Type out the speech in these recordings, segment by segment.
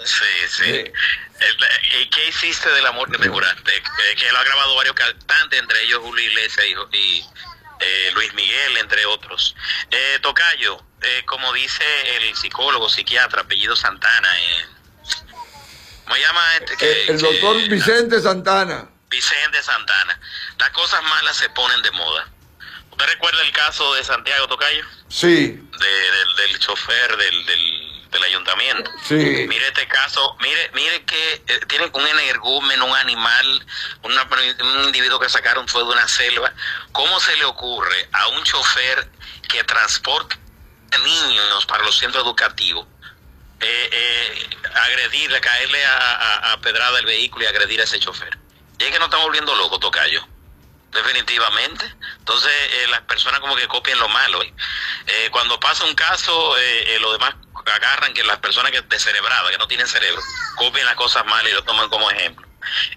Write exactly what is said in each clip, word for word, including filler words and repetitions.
Sí, sí. Eh, ¿Y qué hiciste del amor que me juraste? Eh, que lo ha grabado varios cantantes, entre ellos Julio Iglesias y, y eh, Luis Miguel, entre otros. Eh, Tocayo, eh, como dice el psicólogo, psiquiatra, apellido Santana, eh, ¿cómo se llama este? Que, el doctor que, Vicente Santana. Vicente Santana. Las cosas malas se ponen de moda. ¿Usted recuerda el caso de Santiago, Tocayo? Sí. De, del, del chofer del, del, del ayuntamiento. Sí. Mire este caso, mire mire que eh, tienen un energúmeno, un animal, una, un individuo que sacaron fue de una selva. ¿Cómo se le ocurre a un chofer que transporta niños para los centros educativos eh, eh, agredirle, caerle a, a, a pedrada el vehículo y agredir a ese chofer? Y es que no estamos volviendo locos, Tocayo. Definitivamente. Entonces eh, las personas como que copian lo malo. ¿eh? Eh, cuando pasa un caso, eh, eh, los demás agarran que las personas que descerebradas, que no tienen cerebro, copian las cosas malas y lo toman como ejemplo.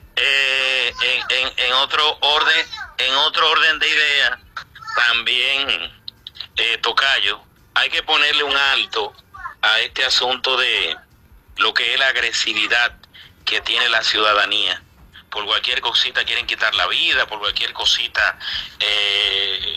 Eh, en, en, en otro orden, en otro orden de ideas, también eh, Tocayo, hay que ponerle un alto a este asunto de lo que es la agresividad que tiene la ciudadanía. Por cualquier cosita quieren quitar la vida, por cualquier cosita eh,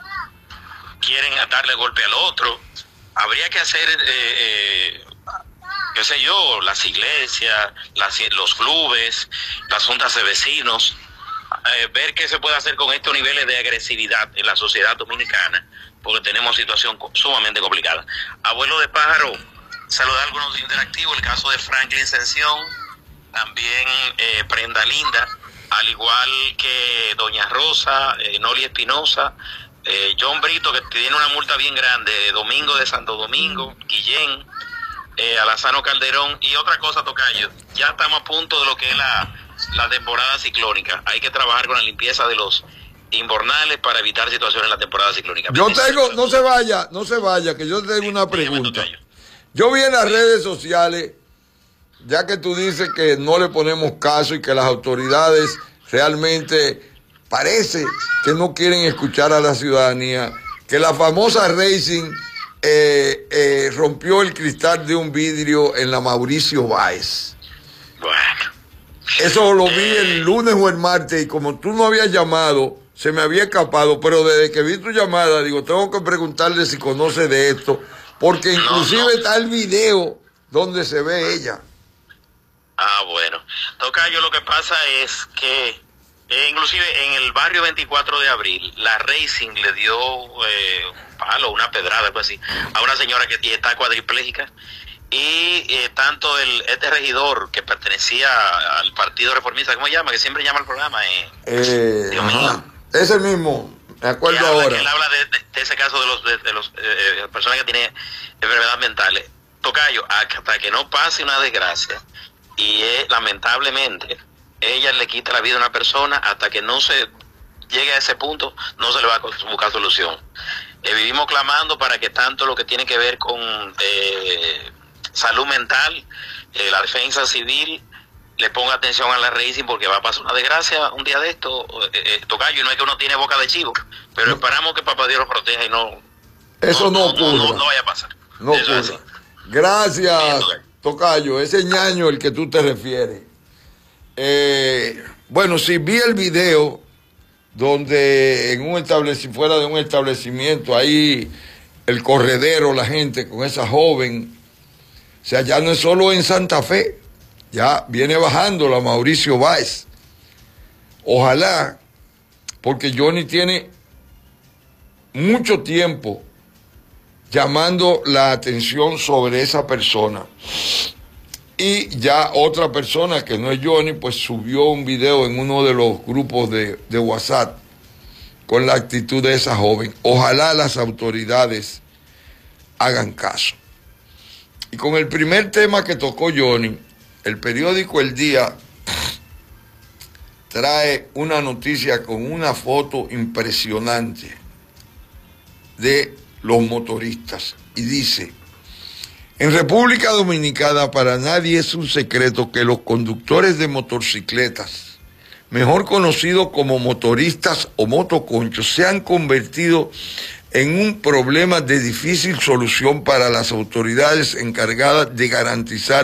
quieren darle golpe al otro. Habría que hacer, eh, eh, qué sé yo, las iglesias, las, los clubes, las juntas de vecinos, eh, ver qué se puede hacer con estos niveles de agresividad en la sociedad dominicana, porque tenemos situación sumamente complicada. Abuelo de pájaro, saludar a algunos interactivos, el caso de Franklin Sención, también eh, Prenda Linda, al igual que Doña Rosa, eh, Noli Espinosa, eh, John Brito, que tiene una multa bien grande, Domingo de Santo Domingo, Guillén, eh, Alazano Calderón, y otra cosa, Tocayo, ya estamos a punto de lo que es la, la temporada ciclónica. Hay que trabajar con la limpieza de los invernales para evitar situaciones en la temporada ciclónica. Yo tengo, no se vaya, no se vaya, que yo tengo una pregunta. Yo vi en las redes sociales, ya que tú dices que no le ponemos caso y que las autoridades realmente parece que no quieren escuchar a la ciudadanía, que la famosa Racing eh, eh, rompió el cristal de un vidrio en la Mauricio Báez. Bueno. Eso lo vi el lunes o el martes y como tú no habías llamado, se me había escapado, pero desde que vi tu llamada, digo, tengo que preguntarle si conoce de esto, porque inclusive no, no. está el video donde se ve ella. Ah, bueno. Tocayo, lo que pasa es que, eh, inclusive en el barrio veinticuatro de abril, la Racing le dio eh, un palo, una pedrada, algo así, a una señora que está cuadriplégica. Y eh, tanto el este regidor que pertenecía al Partido Reformista, ¿cómo se llama? Que siempre llama al programa. Eh, eh, Dios mío. Ese mismo, me acuerdo que habla, ahora. Que él habla de, de, de ese caso de los de, de los eh, personas que tienen enfermedades mentales. Tocayo, hasta que no pase una desgracia, y eh, lamentablemente ella le quita la vida a una persona, hasta que no se llegue a ese punto no se le va a buscar solución. Eh, vivimos clamando para que tanto lo que tiene que ver con eh, salud mental, eh, la defensa civil, le ponga atención a la Racing, porque va a pasar una desgracia un día de esto, eh, eh, Tocayo, y no es que uno tiene boca de chivo, pero no. Esperamos que Papá Dios lo proteja y no eso no, no ocurra, no, no, no vaya a pasar. No ocurra. Gracias, Tocayo, ese ñaño el que tú te refieres. Eh, bueno, si vi el video donde en un establecimiento, fuera de un establecimiento, ahí el corredero, la gente con esa joven, o sea, ya no es solo en Santa Fe, ya viene bajando la Mauricio Báez. Ojalá, porque Johnny tiene mucho tiempo llamando la atención sobre esa persona. Y ya otra persona que no es Johnny, pues subió un video en uno de los grupos de, de WhatsApp con la actitud de esa joven. Ojalá las autoridades hagan caso. Y con el primer tema que tocó Johnny, el periódico El Día trae una noticia con una foto impresionante de los motoristas y dice: en República Dominicana para nadie es un secreto que los conductores de motocicletas, mejor conocidos como motoristas o motoconchos, se han convertido en un problema de difícil solución para las autoridades encargadas de garantizar